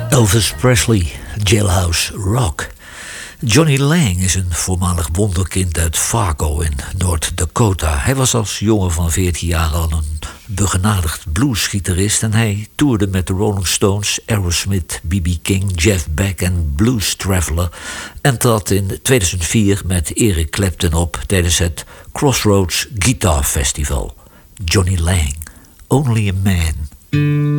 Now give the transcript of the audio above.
Elvis Presley, Jailhouse Rock. Johnny Lang is een voormalig wonderkind uit Fargo in North Dakota. Hij was als jongen van 14 jaar al een begenadigd bluesgitarist en hij toerde met de Rolling Stones, Aerosmith, B.B. King, Jeff Beck en Blues Traveler en trad in 2004 met Eric Clapton op tijdens het Crossroads Guitar Festival. Johnny Lang, Only a Man.